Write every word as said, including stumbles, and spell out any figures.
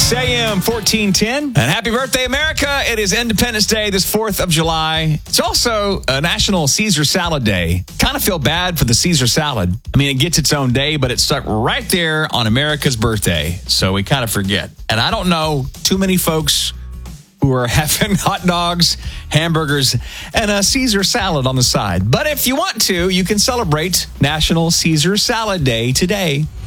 Sirius A M fourteen ten. And happy birthday, America. It is Independence Day, this fourth of July. It's also a National Caesar Salad Day. Kind of feel bad for the Caesar salad. I mean, it gets its own day, but it's stuck right there on America's birthday. So we kind of forget. And I don't know too many folks who are having hot dogs, hamburgers, and a Caesar salad on the side. But if you want to, you can celebrate National Caesar Salad Day today.